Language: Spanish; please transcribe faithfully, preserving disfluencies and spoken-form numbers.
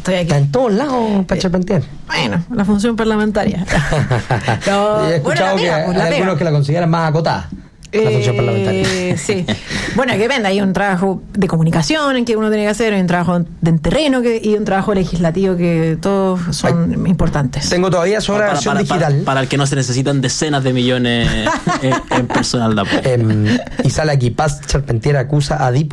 estoy aquí. Está en todos lados para Charpentier. Bueno, la función parlamentaria. No, he escuchado bueno, la pega, que pues, la hay pega. algunos que la consideran más acotada. La Eh, función parlamentaria. Sí. Bueno, que depende. Hay un trabajo de comunicación en que uno tiene que hacer, hay un trabajo de terreno que, y un trabajo legislativo que todos son Ay, importantes. Tengo todavía sobre la para, versión para, digital. para, para el que no se necesitan decenas de millones en, en personal de apoyo. Eh, y sale aquí, Paz Charpentier acusa a Dip